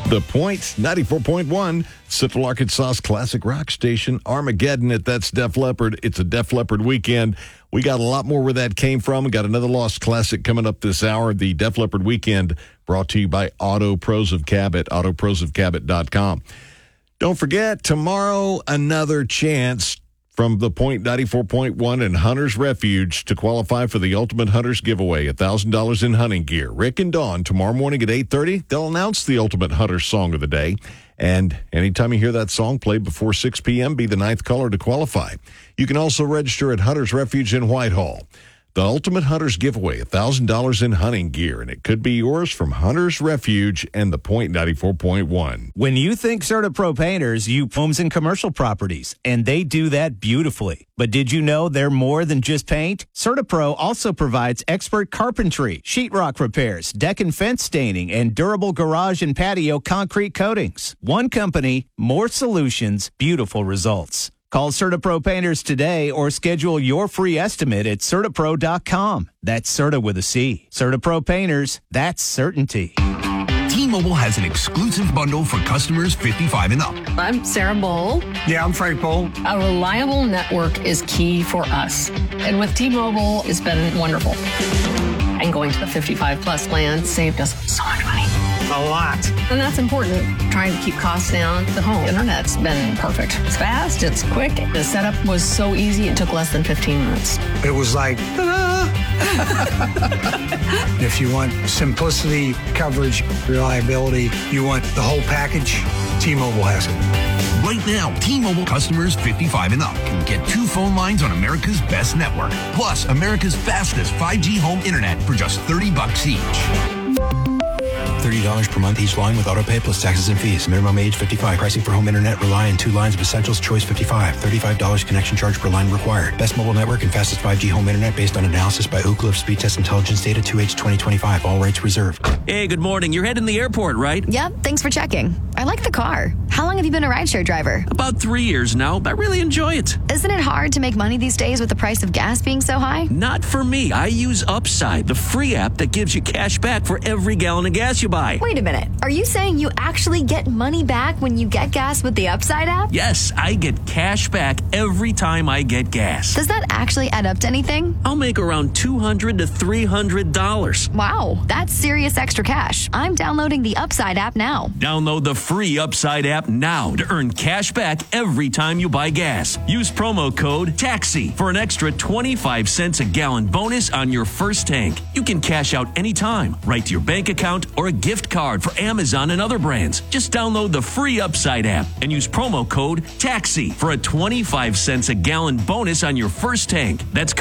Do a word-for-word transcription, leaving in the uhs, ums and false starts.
The Point, ninety-four point one, Central Arkansas's classic rock station, Armageddon. It That's Def Leppard. It's a Def Leppard weekend. We got a lot more where that came from. We got another lost classic coming up this hour. The Def Leppard weekend brought to you by Auto Pros of Cabot, auto pros of cabot dot com. Don't forget, tomorrow, another chance from The Point ninety-four point one and Hunter's Refuge to qualify for the Ultimate Hunters giveaway, one thousand dollars in hunting gear. Rick and Dawn, tomorrow morning at eight thirty, they'll announce the Ultimate Hunter song of the day. And anytime you hear that song played before six p.m., be the ninth caller to qualify. You can also register at Hunter's Refuge in Whitehall. The Ultimate Hunters giveaway, one thousand dollars in hunting gear, and it could be yours from Hunter's Refuge and The Point ninety-four point one. When you think CertaPro Painters, you homes and commercial properties, and they do that beautifully. But did you know they're more than just paint? CertaPro also provides expert carpentry, sheetrock repairs, deck and fence staining, and durable garage and patio concrete coatings. One company, more solutions, beautiful results. Call CertaPro Painters today or schedule your free estimate at Certapro dot com. That's Certa with a C. CertaPro Painters, that's certainty. T-Mobile has an exclusive bundle for customers fifty-five and up. I'm Sarah Bowl. Yeah, I'm Frank Bowl. A reliable network is key for us. And with T-Mobile, it's been wonderful. And going to the fifty-five plus plan saved us so much money. A lot. And that's important. Trying to keep costs down. The home internet's been perfect. It's fast, it's quick. The setup was so easy, it took less than fifteen minutes. It was like, ta-da! If you want simplicity, coverage, reliability, you want the whole package, T-Mobile has it. Right now, T-Mobile customers fifty-five and up can get two phone lines on America's best network, plus America's fastest five G home internet for just thirty bucks each. thirty dollars per month each line with autopay plus taxes and fees. Minimum age fifty-five. Pricing for home internet rely on two lines of Essentials Choice fifty-five. thirty-five dollars connection charge per line required. Best mobile network and fastest five G home internet based on analysis by Ookla of Speed Test Intelligence Data two H twenty twenty-five. All rates reserved. Hey, good morning. You're heading to the airport, right? Yep, thanks for checking. I like the car. How long have you been a rideshare driver? About three years now. I really enjoy it. Isn't it hard to make money these days with the price of gas being so high? Not for me. I use Upside, the free app that gives you cash back for every gallon of gas you buy. Wait a minute. Are you saying you actually get money back when you get gas with the Upside app? Yes, I get cash back every time I get gas. Does that actually add up to anything? I'll make around two hundred to three hundred dollars. Wow, that's serious extra cash. I'm downloading the Upside app now. Download the free Upside app now to earn cash back every time you buy gas. Use promo code TAXI for an extra twenty-five cents a gallon bonus on your first tank. You can cash out anytime, right to your bank account or a gift card for Amazon and other brands. Just download the free Upside app and use promo code TAXI for a twenty-five cents a gallon bonus on your first tank. That's